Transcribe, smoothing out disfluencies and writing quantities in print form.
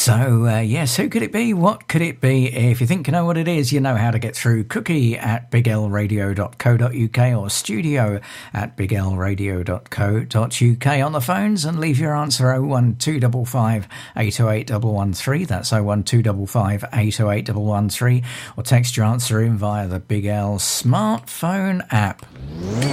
Yes, who could it be? What could it be? If you think you know what it is, you know how to get through. cookie@biglradio.co.uk or studio@biglradio.co.uk on the phones, and leave your answer 01255 808 113. That's 01255 808 113, or text your answer in via the Big L smartphone app.